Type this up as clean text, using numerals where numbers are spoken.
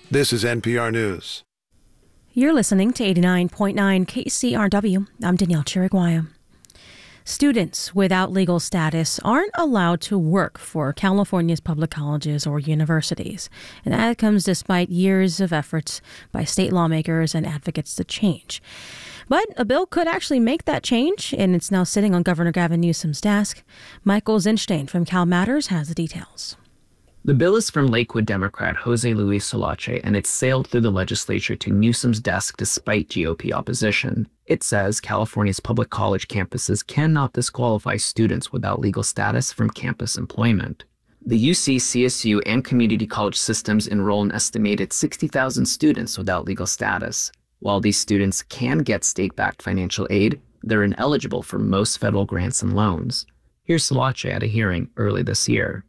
This is NPR News. You're listening to 89.9 KCRW. I'm Danielle Chiriguaya. Students without legal status aren't allowed to work for California's public colleges or universities. And that comes despite years of efforts by state lawmakers and advocates to change. But a bill could actually make that change, and it's now sitting on Governor Gavin Newsom's desk. Michael Zinstein from Cal Matters has the details. The bill is from Lakewood Democrat Jose Luis Solache, and it's sailed through the legislature to Newsom's desk despite GOP opposition. It says California's public college campuses cannot disqualify students without legal status from campus employment. The UC, CSU, and community college systems enroll an estimated 60,000 students without legal status. While these students can get state-backed financial aid, they're ineligible for most federal grants and loans. Here's Solache at a hearing early this year.